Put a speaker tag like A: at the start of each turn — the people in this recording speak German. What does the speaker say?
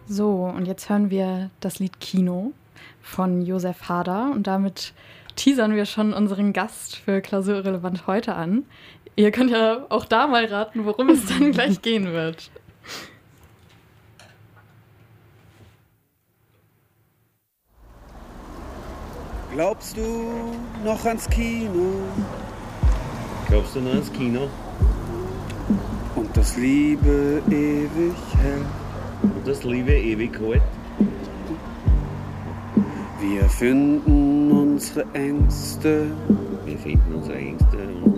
A: So, und jetzt hören wir das Lied Kino von Josef Hader und damit teasern wir schon unseren Gast für Klausurrelevant heute an. Ihr könnt ja auch da mal raten, worum es dann gleich gehen wird.
B: Glaubst du noch ans Kino?
C: Glaubst du noch ans Kino?
B: Und das Liebe ewig hell.
C: Und das Liebe ewig kalt?
B: Wir finden unsere Ängste.
C: Wir finden unsere Ängste und